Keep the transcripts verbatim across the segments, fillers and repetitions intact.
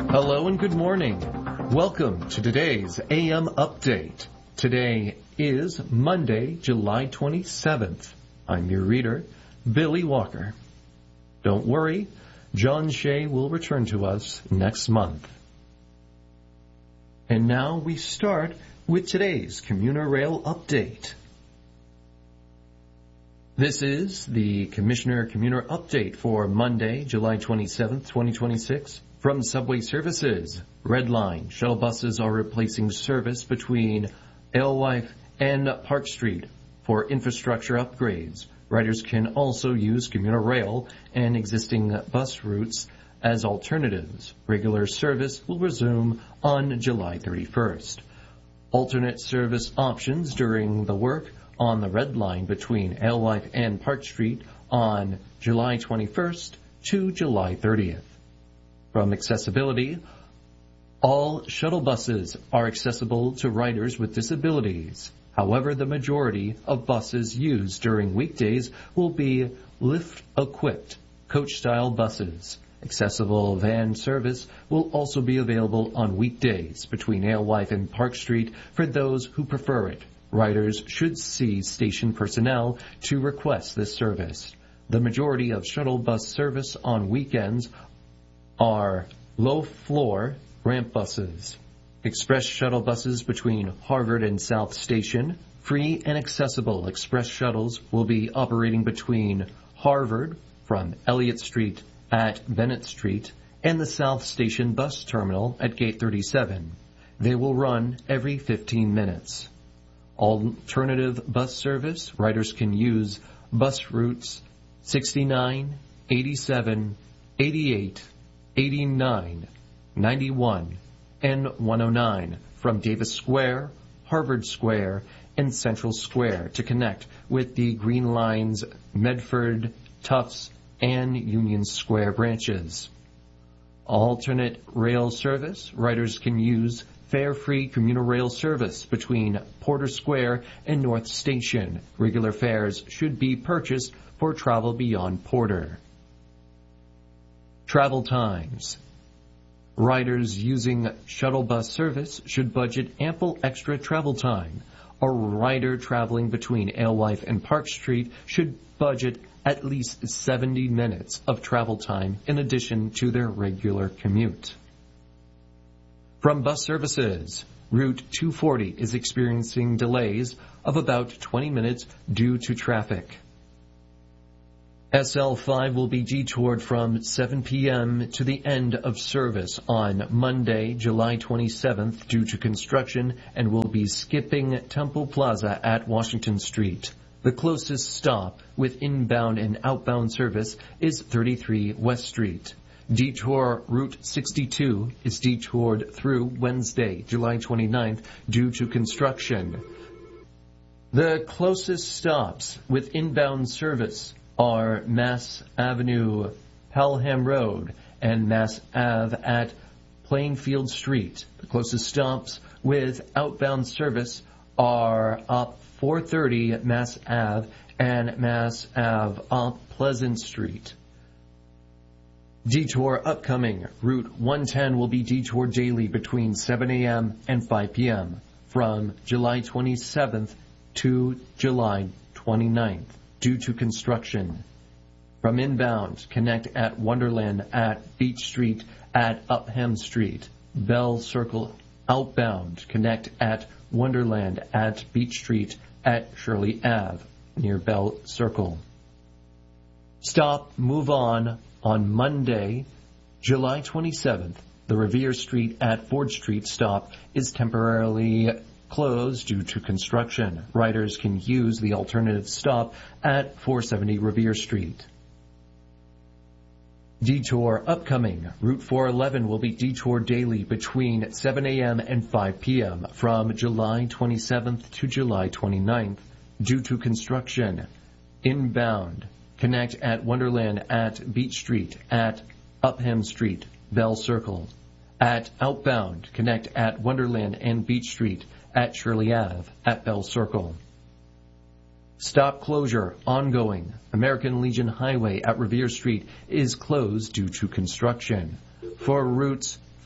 Hello and good morning. Welcome to today's A M Update. Today is Monday, July twenty-seventh. I'm your reader, Billy Walker. Don't worry, John Shea will return to us next month. And now we start with today's Commuter Rail Update. This is the Commissioner Commuter Update for Monday, July twenty-seventh, twenty twenty-six. From Subway Services, Red Line shuttle buses are replacing service between Alewife and Park Street for infrastructure upgrades. Riders can also use commuter rail and existing bus routes as alternatives. Regular service will resume on July thirty-first. Alternate service options during the work on the Red Line between Alewife and Park Street on July twenty-first to July thirtieth. From Accessibility, all shuttle buses are accessible to riders with disabilities. However, the majority of buses used during weekdays will be lift-equipped, coach-style buses. Accessible van service will also be available on weekdays between Alewife and Park Street for those who prefer it. Riders should see station personnel to request this service. The majority of shuttle bus service on weekends are low-floor ramp buses. Express shuttle buses between Harvard and South Station. Free and accessible express shuttles will be operating between Harvard from Elliott Street at Bennett Street and the South Station bus terminal at Gate thirty-seven. They will run every fifteen minutes. Alternative bus service, riders can use bus routes sixty-nine, eighty-seven, eighty-eight, eighty-nine, ninety-one, and one oh nine from Davis Square, Harvard Square, and Central Square to connect with the Green Line's Medford, Tufts, and Union Square branches. Alternate rail service, riders can use fare-free commuter rail service between Porter Square and North Station. Regular fares should be purchased for travel beyond Porter. Travel times. Riders using shuttle bus service should budget ample extra travel time. A rider traveling between Alewife and Park Street should budget at least seventy minutes of travel time in addition to their regular commute. From Bus Services, Route two forty is experiencing delays of about twenty minutes due to traffic. S L five will be detoured from seven p.m. to the end of service on Monday, July twenty-seventh due to construction and will be skipping Temple Plaza at Washington Street. The closest stop with inbound and outbound service is thirty-three West Street. Detour Route sixty-two is detoured through Wednesday, July twenty-ninth due to construction. The closest stops with inbound service are Mass Avenue, Pelham Road, and Mass Ave at Plainfield Street. The closest stops with outbound service are up four thirty Mass Ave and Mass Ave up Pleasant Street. Detour upcoming. Route one ten will be detoured daily between seven a.m. and five p.m. from July twenty-seventh to July twenty-ninth. Due to construction. From inbound, connect at Wonderland at Beach Street at Upham Street. Bell Circle outbound, connect at Wonderland at Beach Street at Shirley Ave near Bell Circle. Stop, move on on Monday, July twenty-seventh. The Revere Street at Ford Street stop is temporarily closed due to construction. Riders can use the alternative stop at four seventy Revere Street. Detour upcoming. Route four eleven will be detoured daily between seven a.m. and five p.m. from July twenty-seventh to July twenty-ninth due to construction. Inbound, connect at Wonderland at Beach Street at Upham Street, Bell Circle. At outbound, connect at Wonderland and Beach Street at Shirley Ave at Bell Circle. Stop closure ongoing. American Legion Highway at Revere Street is closed due to construction. For routes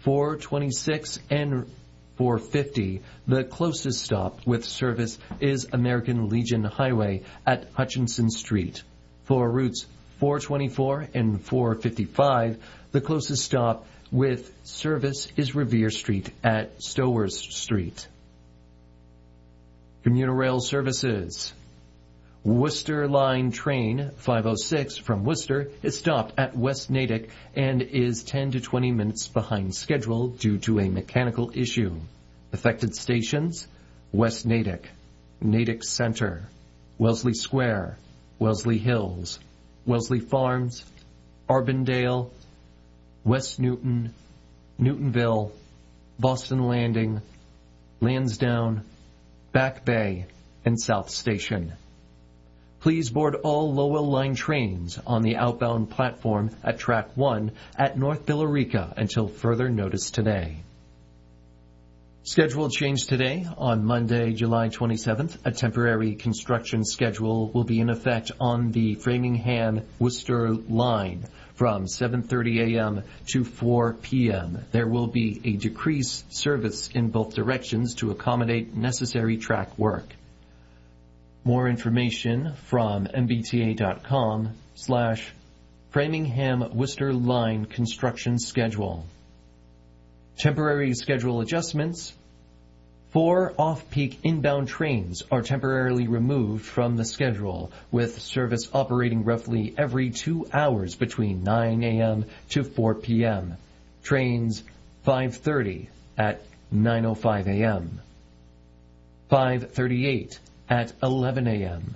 four twenty-six and four fifty, the closest stop with service is American Legion Highway at Hutchinson Street. For routes four twenty-four and four fifty-five, the closest stop with service is Revere Street at Stowers Street. Commuter Rail Services. Worcester Line Train five oh six from Worcester is stopped at West Natick and is ten to twenty minutes behind schedule due to a mechanical issue. Affected stations: West Natick, Natick Center, Wellesley Square, Wellesley Hills, Wellesley Farms, Arbandale, West Newton, Newtonville, Boston Landing, Lansdowne, Back Bay, and South Station. Please board all Lowell Line trains on the outbound platform at Track one at North Billerica until further notice today. Schedule change today. On Monday, July twenty-seventh, a temporary construction schedule will be in effect on the Framingham-Worcester line from seven thirty a.m. to four p.m. There will be a decreased service in both directions to accommodate necessary track work. More information from mbta.com slash Framingham-Worcester line construction schedule. Temporary schedule adjustments. Four off-peak inbound trains are temporarily removed from the schedule, with service operating roughly every two hours between nine a.m. to four p.m. Trains five thirty at nine oh five a.m., five thirty-eight at eleven a.m.,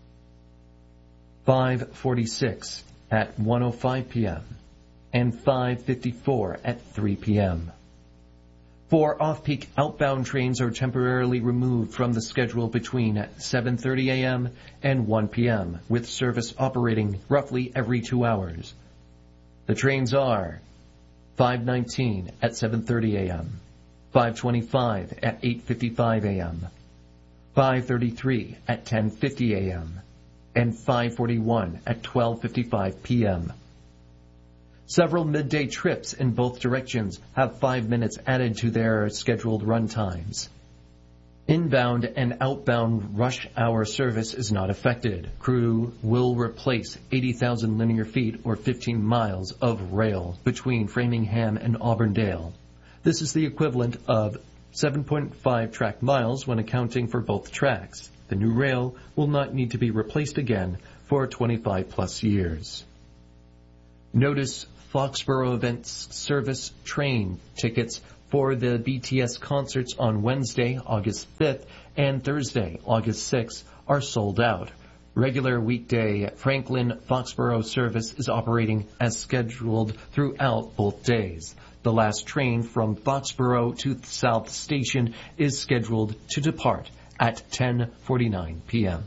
five forty-six at one oh five p.m., and five fifty-four at three p.m. Four off-peak outbound trains are temporarily removed from the schedule between seven thirty a.m. and one p.m., with service operating roughly every two hours. The trains are five nineteen at seven thirty a.m., five twenty-five at eight fifty-five a.m., five thirty-three at ten fifty a.m., and five forty-one at twelve fifty-five p.m. Several midday trips in both directions have five minutes added to their scheduled run times. Inbound and outbound rush hour service is not affected. Crew will replace eighty thousand linear feet or fifteen miles of rail between Framingham and Auburndale. This is the equivalent of seven point five track miles when accounting for both tracks. The new rail will not need to be replaced again for twenty-five plus years. Notice Foxborough Events Service train tickets for the B T S concerts on Wednesday, August fifth, and Thursday, August sixth, are sold out. Regular weekday Franklin-Foxborough service is operating as scheduled throughout both days. The last train from Foxborough to South Station is scheduled to depart at ten forty-nine p.m.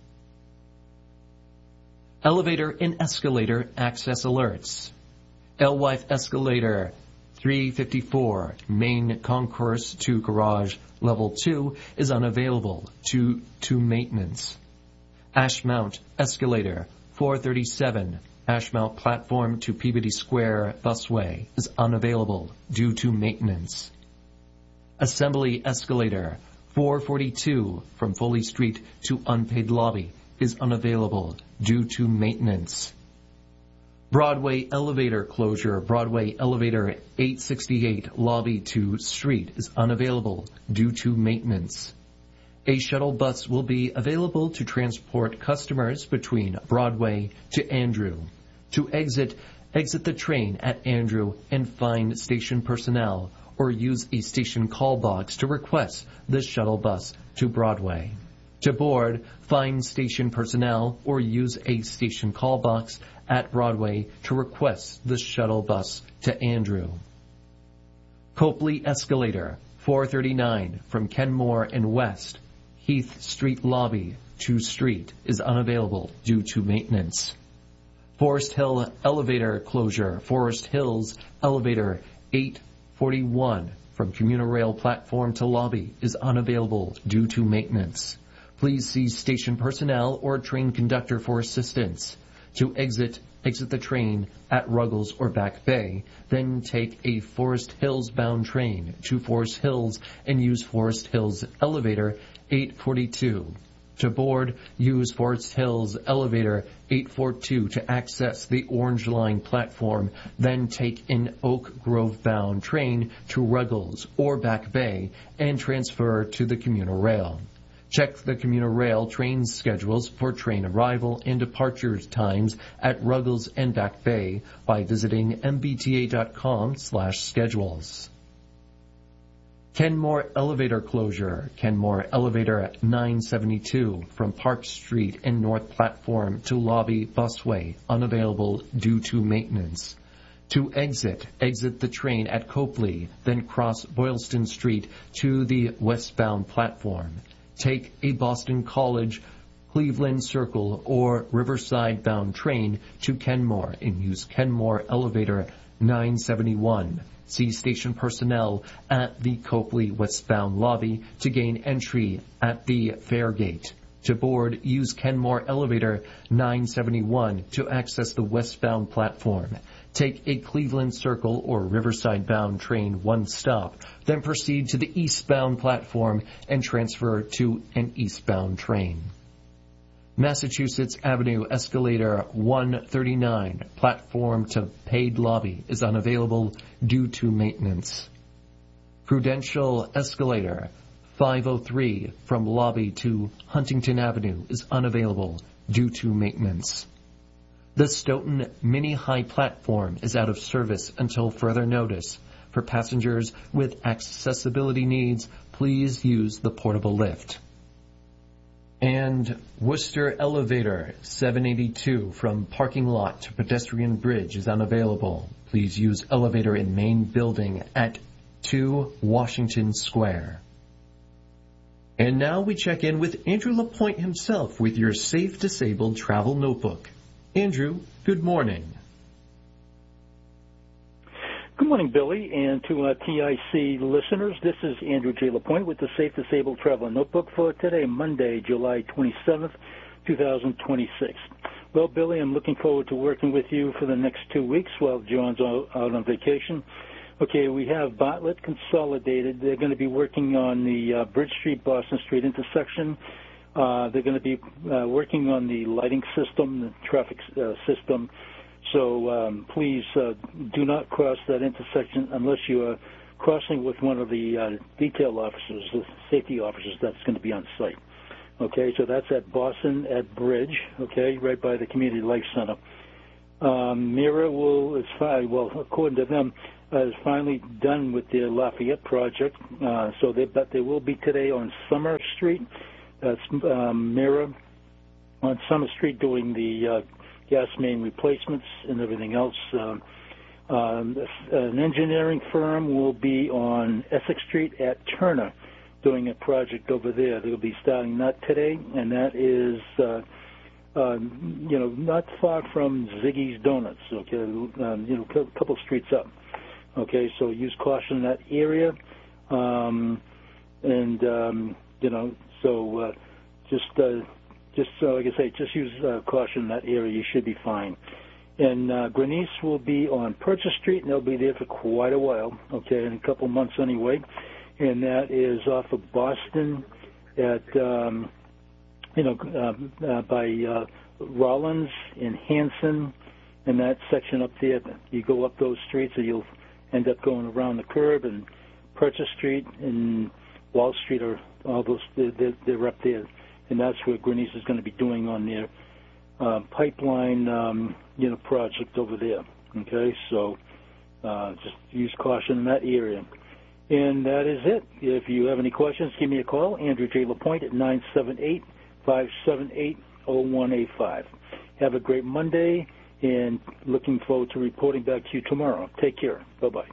Elevator and escalator access alerts. Alewife Escalator three fifty-four, main concourse to garage level two, is unavailable due to maintenance. Ashmount Escalator four thirty-seven, Ashmount platform to Peabody Square busway, is unavailable due to maintenance. Assembly Escalator four forty-two from Foley Street to Unpaid Lobby is unavailable due to maintenance. Broadway Elevator closure, Broadway Elevator eight sixty-eight Lobby to Street, is unavailable due to maintenance. A shuttle bus will be available to transport customers between Broadway to Andrew. To exit, exit the train at Andrew and find station personnel, or use a station call box to request the shuttle bus to Broadway. To board, find station personnel or use a station call box at Broadway to request the shuttle bus to Andrew. Copley Escalator four thirty-nine from Kenmore and West, Heath Street Lobby to Street, is unavailable due to maintenance. Forest Hill Elevator closure, Forest Hills Elevator eight forty-one from Commuter Rail platform to lobby, is unavailable due to maintenance. Please see station personnel or train conductor for assistance. To exit, exit the train at Ruggles or Back Bay, then take a Forest Hills bound train to Forest Hills and use Forest Hills elevator eight forty-two. To board, use Forest Hills elevator eight forty-two to access the Orange Line platform, then take an Oak Grove bound train to Ruggles or Back Bay and transfer to the commuter rail. Check the commuter rail train schedules for train arrival and departure times at Ruggles and Back Bay by visiting m b t a dot com slash schedules. Kenmore elevator closure. Kenmore elevator nine seventy-two from Park Street and North Platform to Lobby Busway, unavailable due to maintenance. To exit, exit the train at Copley, then cross Boylston Street to the westbound platform. Take a Boston College, Cleveland Circle, or Riverside-bound train to Kenmore and use Kenmore elevator nine seventy-one. See station personnel at the Copley westbound lobby to gain entry at the Fairgate. To board, use Kenmore elevator nine seventy-one to access the westbound platform. Take a Cleveland Circle or Riverside-bound train one stop, then proceed to the eastbound platform and transfer to an eastbound train. Massachusetts Avenue Escalator one thirty-nine, platform to paid lobby, is unavailable due to maintenance. Prudential Escalator five oh three from lobby to Huntington Avenue is unavailable due to maintenance. The Stoughton Mini High platform is out of service until further notice. For passengers with accessibility needs, please use the portable lift. And Worcester Elevator seven eighty-two from parking lot to pedestrian bridge is unavailable. Please use elevator in main building at two Washington Square. And now we check in with Andrew LaPointe himself with your Safe Disabled Travel Notebook. Andrew, good morning. Good morning, Billy, and to uh, T I C listeners. This is Andrew J. LaPointe with the Safe Disabled Travel Notebook for today, Monday, July twenty-seventh, twenty twenty-six. Well, Billy, I'm looking forward to working with you for the next two weeks while John's out on vacation. Okay, we have Bartlett Consolidated. They're going to be working on the uh, Bridge Street, Boston Street intersection. Uh, they're going to be uh, working on the lighting system, the traffic uh, system. So um, please uh, do not cross that intersection unless you are crossing with one of the uh, detail officers, the safety officers that's going to be on site. Okay, so that's at Boston at Bridge, okay, right by the Community Life Center. Um, Mira will, is fi- well, according to them, uh, is finally done with their Lafayette project. Uh, so they, but they will be today on Summer Street. That's um, Mira on Summer Street doing the uh, gas main replacements and everything else. Um, um, an engineering firm will be on Essex Street at Turner doing a project over there. They'll be starting that today, and that is, uh, uh, you know, not far from Ziggy's Donuts, okay, um, you know, a couple streets up. Okay, so use caution in that area. Um, and, um, you know, so uh, just... Uh, Just uh, like I say, just use uh, caution in that area. You should be fine. And uh, Grenice will be on Purchase Street, and they'll be there for quite a while, okay, in a couple months anyway. And that is off of Boston at, um, you know, uh, uh, by uh, Rollins and Hanson, and that section up there. You go up those streets, and you'll end up going around the curve, and Purchase Street and Wall Street are all those, they're, they're up there. And that's where Grenice is going to be doing on their uh, pipeline, um, you know, project over there. Okay, so uh, just use caution in that area. And that is it. If you have any questions, give me a call, Andrew J. LaPointe at nine seven eight, five seven eight, zero one eight five. Have a great Monday, and looking forward to reporting back to you tomorrow. Take care. Bye-bye.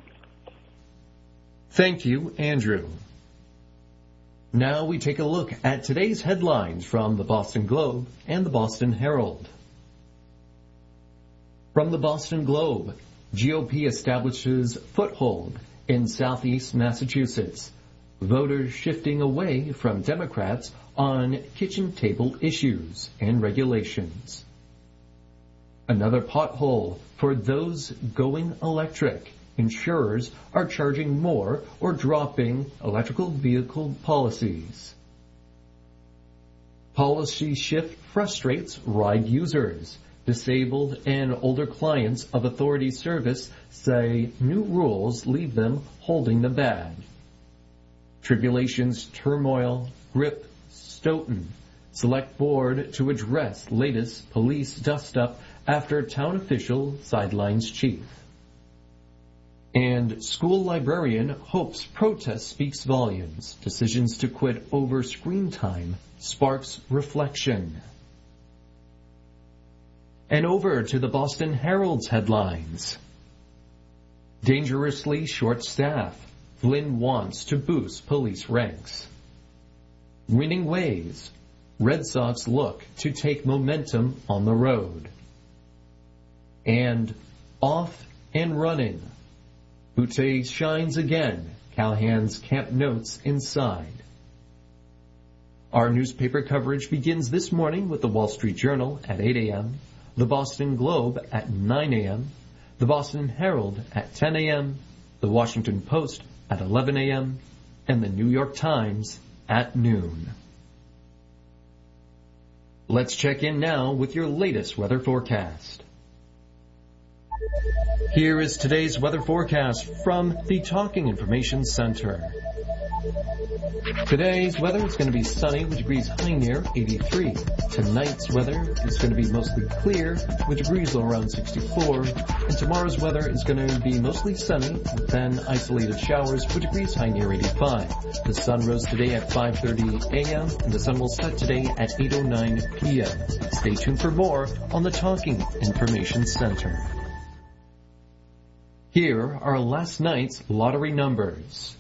Thank you, Andrew. Now we take a look at today's headlines from the Boston Globe and the Boston Herald. From the Boston Globe, G O P establishes foothold in southeast Massachusetts. Voters shifting away from Democrats on kitchen table issues and regulations. Another pothole for those going electric. Insurers are charging more or dropping electrical vehicle policies. Policy shift frustrates ride users. Disabled and older clients of Authority Service say new rules leave them holding the bag. Tribulations, turmoil, grip, Stoughton. Select board to address latest police dust-up after town official sidelines chief. And school librarian hopes protest speaks volumes. Decisions to quit over screen time sparks reflection. And over to the Boston Herald's headlines. Dangerously short staff. Flynn wants to boost police ranks. Winning ways. Red Sox look to take momentum on the road. And off and running. Butte shines again. Callahan's camp notes inside. Our newspaper coverage begins this morning with the Wall Street Journal at eight a.m., the Boston Globe at nine a.m., the Boston Herald at ten a.m., the Washington Post at eleven a.m., and the New York Times at noon. Let's check in now with your latest weather forecast. Here is today's weather forecast from the Talking Information Center. Today's weather is going to be sunny with degrees high near eighty-three. Tonight's weather is going to be mostly clear with degrees low around sixty-four. And tomorrow's weather is going to be mostly sunny with then isolated showers with degrees high near eighty-five. The sun rose today at five thirty a.m. and the sun will set today at eight oh nine p.m. Stay tuned for more on the Talking Information Center. Here are last night's lottery numbers.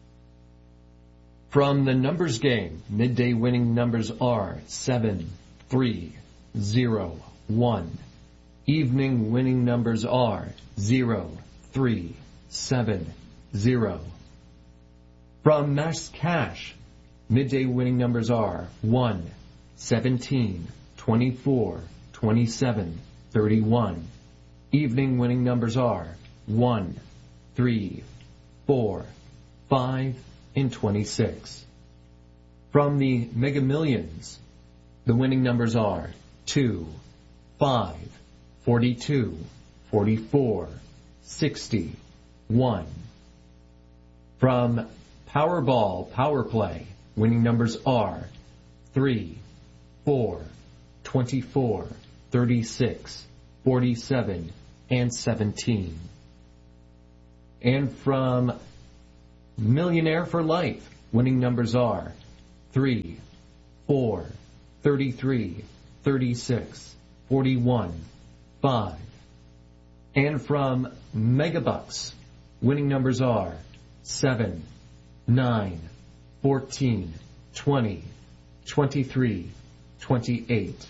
From the numbers game, midday winning numbers are seven, three, zero, one. Evening winning numbers are zero, three, seven, zero. From Mass Cash, midday winning numbers are one, seventeen, twenty-four, twenty-seven, thirty-one. Evening winning numbers are one, three, four, five, and twenty-six. From the Mega Millions, the winning numbers are two, five, forty-two, forty-four, sixty, one. From Powerball Power Play, winning numbers are three, four, twenty-four, thirty-six, forty-seven, and seventeen. And from Millionaire for Life, winning numbers are three, four, thirty-three, thirty-six, forty-one, five. And from Megabucks, winning numbers are seven, nine, fourteen, twenty, twenty-three, twenty-eight.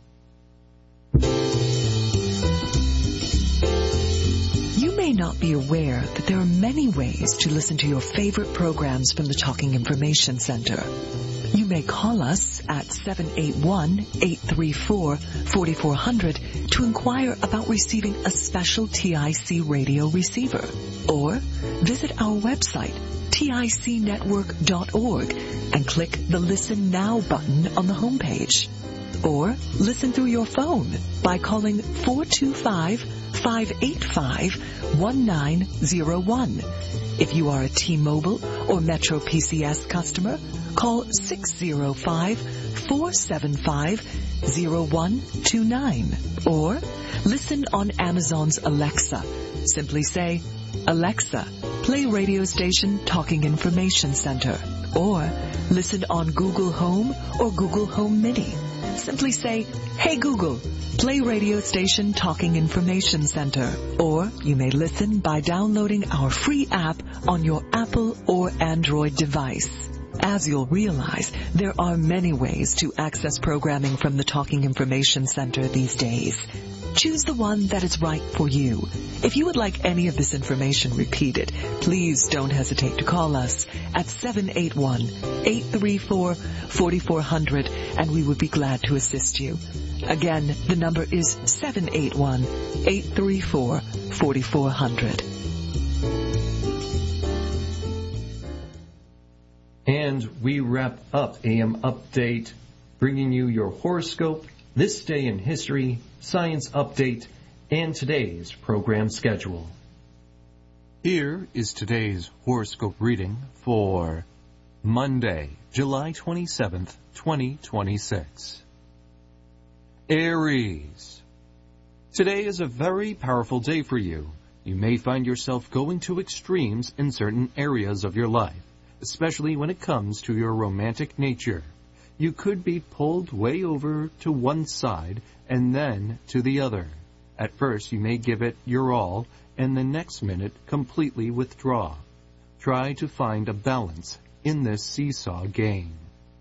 You may not be aware that there are many ways to listen to your favorite programs from the Talking Information Center. You may call us at seven eight one, eight three four, four four zero zero to inquire about receiving a special T I C radio receiver. Or visit our website, tic network dot org, and click the Listen Now button on the homepage. Or listen through your phone by calling four two five, five eight five, one nine zero one. If you are a T-Mobile or Metro P C S customer, call six zero five, four seven five, zero one two nine. Or listen on Amazon's Alexa. Simply say, Alexa, play radio station Talking Information Center. Or listen on Google Home or Google Home Mini. Simply say, Hey Google, play radio station Talking Information Center. Or you may listen by downloading our free app on your Apple or Android device. As you'll realize, there are many ways to access programming from the Talking Information Center these days. Choose the one that is right for you. If you would like any of this information repeated, please don't hesitate to call us at seven eight one, eight three four, four four zero zero and we would be glad to assist you. Again, the number is seven eight one, eight three four, four four zero zero. And we wrap up A M Update, bringing you your horoscope, this day in history, science update, and today's program schedule. Here is today's horoscope reading for Monday, July twenty-seventh, twenty twenty-six. Aries. Today is a very powerful day for you. You may find yourself going to extremes in certain areas of your life, especially when it comes to your romantic nature. You could be pulled way over to one side and then to the other. At first, you may give it your all, and the next minute completely withdraw. Try to find a balance in this seesaw game.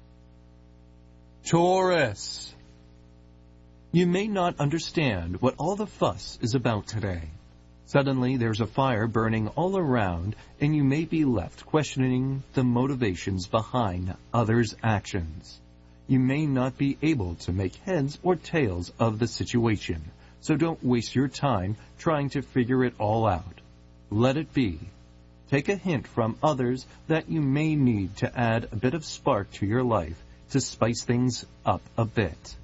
Taurus. You may not understand what all the fuss is about today. Suddenly, there's a fire burning all around, and you may be left questioning the motivations behind others' actions. You may not be able to make heads or tails of the situation, so don't waste your time trying to figure it all out. Let it be. Take a hint from others that you may need to add a bit of spark to your life to spice things up a bit.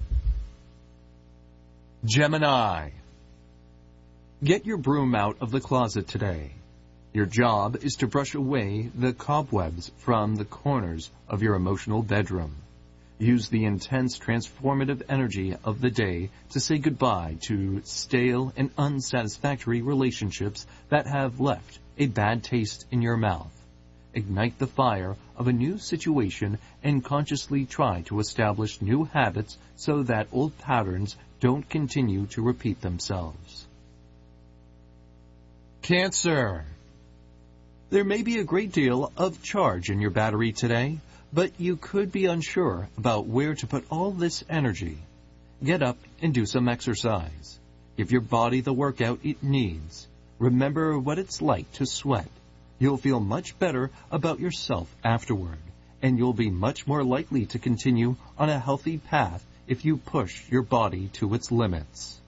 Gemini. Get your broom out of the closet today. Your job is to brush away the cobwebs from the corners of your emotional bedroom. Use the intense transformative energy of the day to say goodbye to stale and unsatisfactory relationships that have left a bad taste in your mouth. Ignite the fire of a new situation and consciously try to establish new habits so that old patterns don't continue to repeat themselves. Cancer. There may be a great deal of charge in your battery today, but you could be unsure about where to put all this energy. Get up and do some exercise. Give your body the workout it needs. Remember what it's like to sweat. You'll feel much better about yourself afterward, and you'll be much more likely to continue on a healthy path if you push your body to its limits.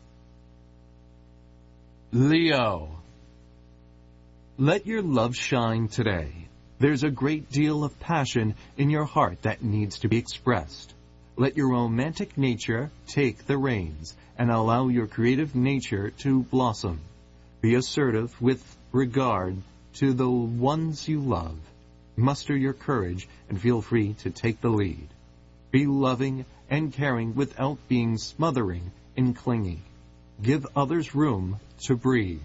Leo. Let your love shine today. There's a great deal of passion in your heart that needs to be expressed. Let your romantic nature take the reins and allow your creative nature to blossom. Be assertive with regard to the ones you love. Muster your courage and feel free to take the lead. Be loving and caring without being smothering and clingy. Give others room to breathe.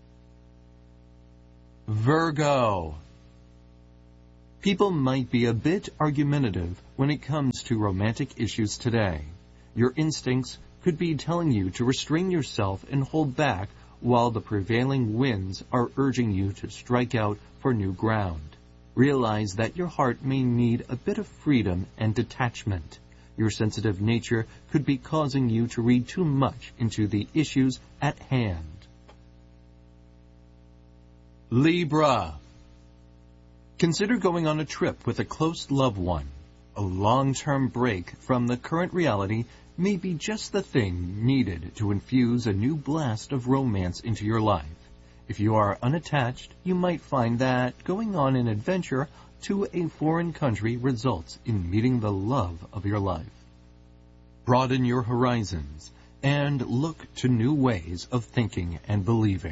Virgo. People might be a bit argumentative when it comes to romantic issues today. Your instincts could be telling you to restrain yourself and hold back while the prevailing winds are urging you to strike out for new ground. Realize that your heart may need a bit of freedom and detachment. Your sensitive nature could be causing you to read too much into the issues at hand. Libra. Consider going on a trip with a close loved one. A long-term break from the current reality may be just the thing needed to infuse a new blast of romance into your life. If you are unattached, you might find that going on an adventure to a foreign country results in meeting the love of your life. Broaden your horizons and look to new ways of thinking and believing.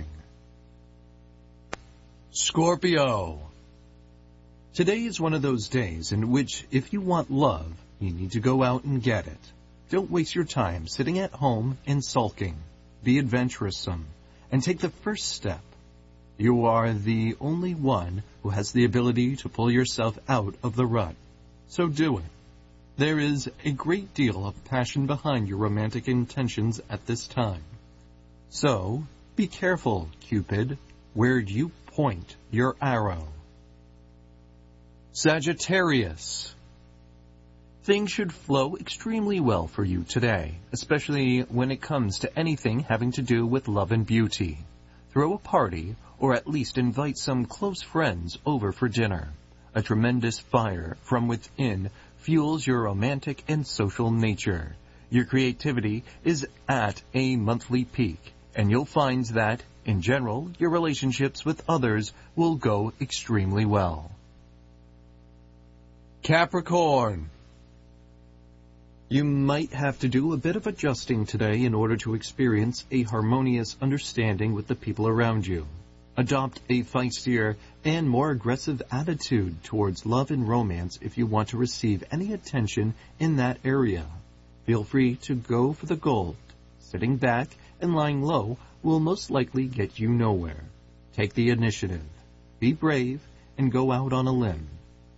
Scorpio. Today is one of those days in which if you want love, you need to go out and get it. Don't waste your time sitting at home and sulking. Be adventuresome and take the first step. You are the only one who has the ability to pull yourself out of the rut. So do it. There is a great deal of passion behind your romantic intentions at this time. So, be careful, Cupid. Where do you point your arrow? Sagittarius. Things should flow extremely well for you today, especially when it comes to anything having to do with love and beauty. Throw a party, or at least invite some close friends over for dinner. A tremendous fire from within fuels your romantic and social nature. Your creativity is at a monthly peak, and you'll find that, in general, your relationships with others will go extremely well. Capricorn. You might have to do a bit of adjusting today in order to experience a harmonious understanding with the people around you. Adopt a feistier and more aggressive attitude towards love and romance if you want to receive any attention in that area. Feel free to go for the gold. Sitting back and lying low will most likely get you nowhere. Take the initiative. Be brave and go out on a limb.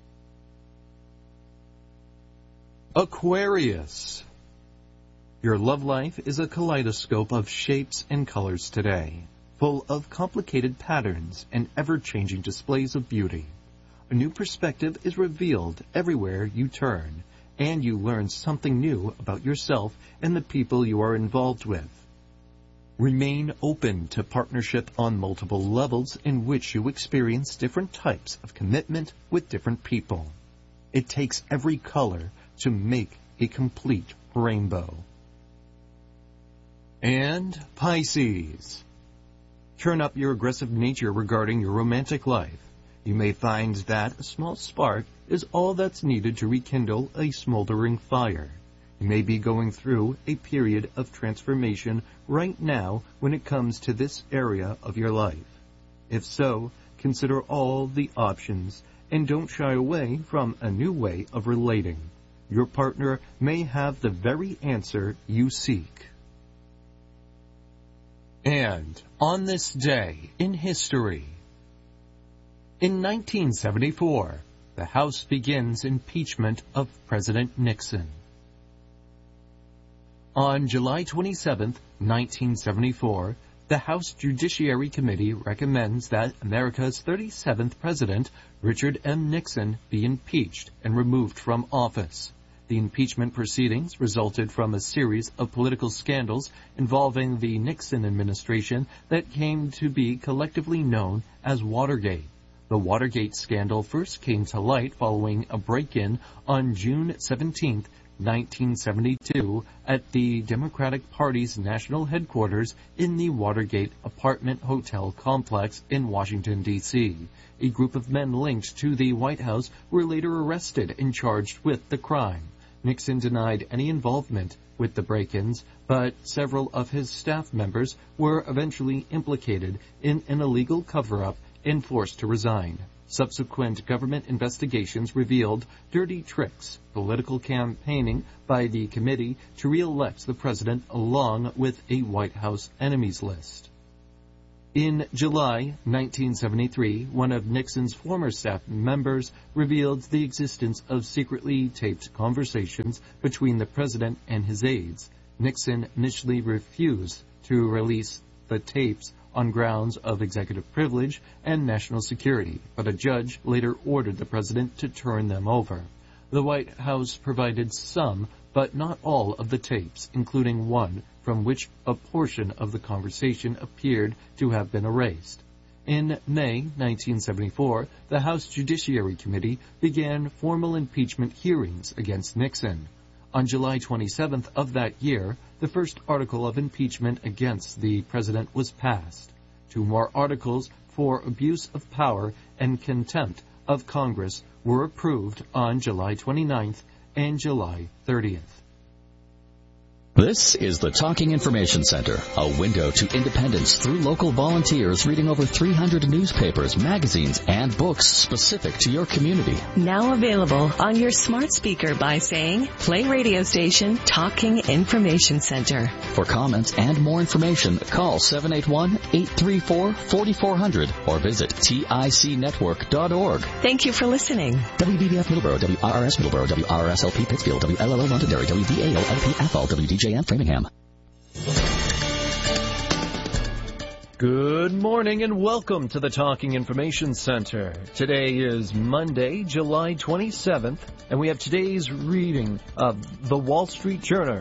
Aquarius. Your love life is a kaleidoscope of shapes and colors today, full of complicated patterns and ever-changing displays of beauty. A new perspective is revealed everywhere you turn, and you learn something new about yourself and the people you are involved with. Remain open to partnership on multiple levels in which you experience different types of commitment with different people. It takes every color to make a complete rainbow. And Pisces. Turn up your aggressive nature regarding your romantic life. You may find that a small spark is all that's needed to rekindle a smoldering fire. You may be going through a period of transformation right now when it comes to this area of your life. If so, consider all the options and don't shy away from a new way of relating. Your partner may have the very answer you seek. And on this day in history, in nineteen seventy-four, the House begins impeachment of President Nixon. On July twenty-seventh, nineteen seventy-four, the House Judiciary Committee recommends that America's thirty-seventh President, Richard M. Nixon, be impeached and removed from office. The impeachment proceedings resulted from a series of political scandals involving the Nixon administration that came to be collectively known as Watergate. The Watergate scandal first came to light following a break-in on June seventeenth, nineteen seventy-two, at the Democratic Party's national headquarters in the Watergate apartment hotel complex in Washington, D C A group of men linked to the White House were later arrested and charged with the crime. Nixon denied any involvement with the break-ins, but several of his staff members were eventually implicated in an illegal cover-up and forced to resign. Subsequent government investigations revealed dirty tricks, political campaigning by the committee to re-elect the president along with a White House enemies list. In July nineteen seventy-three, one of Nixon's former staff members revealed the existence of secretly taped conversations between the president and his aides. Nixon initially refused to release the tapes on grounds of executive privilege and national security, but a judge later ordered the president to turn them over. The White House provided some, but not all, of the tapes, including one from which a portion of the conversation appeared to have been erased. In May nineteen seventy-four, the House Judiciary Committee began formal impeachment hearings against Nixon. On July twenty-seventh of that year, the first article of impeachment against the president was passed. Two more articles for abuse of power and contempt of Congress were approved on July twenty-ninth and July thirtieth. This is the Talking Information Center, a window to independence through local volunteers reading over three hundred newspapers, magazines, and books specific to your community. Now available on your smart speaker by saying, play radio station Talking Information Center. For comments and more information, call seven eight one, eight three four, four four zero zero or visit tic network dot org. Thank you for listening. W B B F Middleborough, W R R S Middleborough, W R R S L P Pittsfield, W L L O Londonderry, W D A O L P Athol, W D J M Framingham. Good morning and welcome to the Talking Information Center. Today is Monday, July twenty-seventh, and we have today's reading of the Wall Street Journal.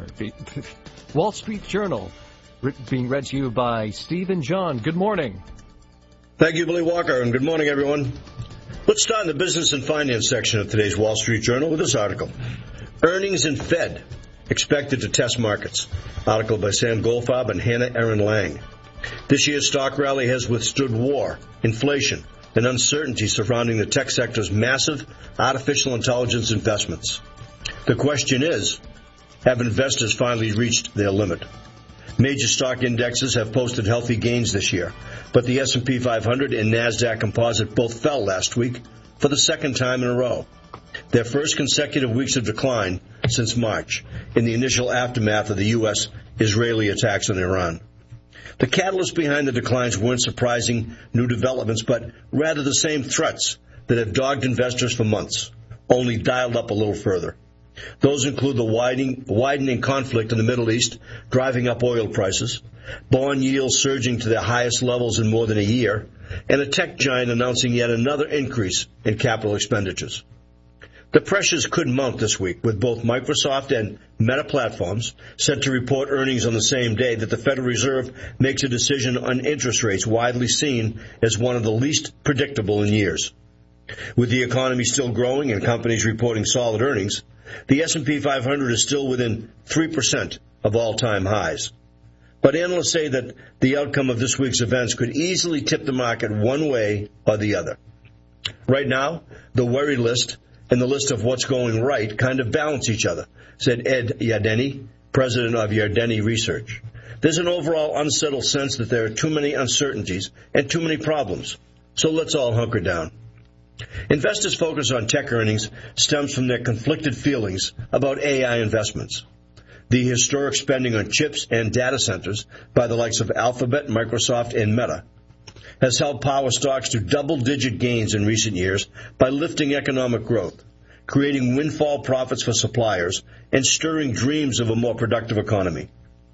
Wall Street Journal, being read to you by Steve and John. Good morning. Thank you, Billy Walker, and good morning, everyone. Let's start in the business and finance section of today's Wall Street Journal with this article. Earnings in Fed expected to test markets. Article by Sam Goldfarb and Hannah Erin Lang. This year's stock rally has withstood war, inflation, and uncertainty surrounding the tech sector's massive artificial intelligence investments. The question is, have investors finally reached their limit? Major stock indexes have posted healthy gains this year, but the S and P five hundred and NASDAQ Composite both fell last week for the second time in a row. Their first consecutive weeks of decline since March, in the initial aftermath of the U S Israeli attacks on Iran. The catalyst behind the declines weren't surprising new developments, but rather the same threats that have dogged investors for months, only dialed up a little further. Those include the widening, widening conflict in the Middle East, driving up oil prices, bond yields surging to their highest levels in more than a year, and a tech giant announcing yet another increase in capital expenditures. The pressures could mount this week, with both Microsoft and Meta Platforms set to report earnings on the same day that the Federal Reserve makes a decision on interest rates widely seen as one of the least predictable in years. With the economy still growing and companies reporting solid earnings, the S and P five hundred is still within three percent of all-time highs. But analysts say that the outcome of this week's events could easily tip the market one way or the other. Right now, the worry list and the list of what's going right kind of balance each other, said Ed Yardeni, president of Yardeni Research. There's an overall unsettled sense that there are too many uncertainties and too many problems, so let's all hunker down. Investors' focus on tech earnings stems from their conflicted feelings about A I investments. The historic spending on chips and data centers by the likes of Alphabet, Microsoft, and Meta has helped power stocks to double-digit gains in recent years by lifting economic growth, creating windfall profits for suppliers, and stirring dreams of a more productive economy.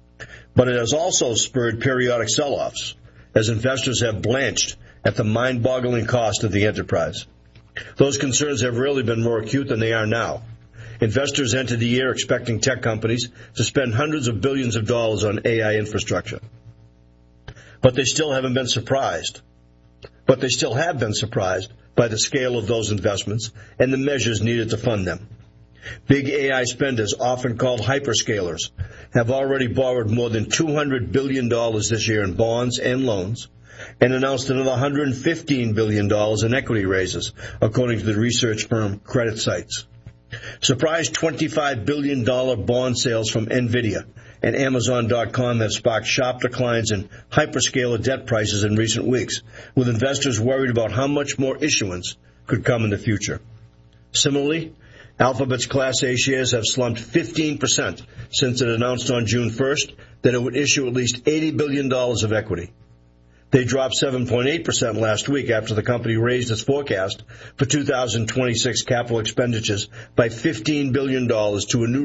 But it has also spurred periodic sell-offs, as investors have blanched at the mind-boggling cost of the enterprise. Those concerns have really been more acute than they are now. Investors entered the year expecting tech companies to spend hundreds of billions of dollars on A I infrastructure. But they still haven't been surprised. But they still have been surprised by the scale of those investments and the measures needed to fund them. Big A I spenders, often called hyperscalers, have already borrowed more than two hundred billion dollars this year in bonds and loans, and announced another one hundred fifteen billion dollars in equity raises, according to the research firm CreditSights. Surprise twenty-five billion dollars bond sales from NVIDIA and Amazon dot com have sparked sharp declines in hyperscaler debt prices in recent weeks, with investors worried about how much more issuance could come in the future. Similarly, Alphabet's Class A shares have slumped fifteen percent since it announced on June first that it would issue at least eighty billion dollars of equity. They dropped seven point eight percent last week after the company raised its forecast for two thousand twenty-six capital expenditures by fifteen billion dollars to a new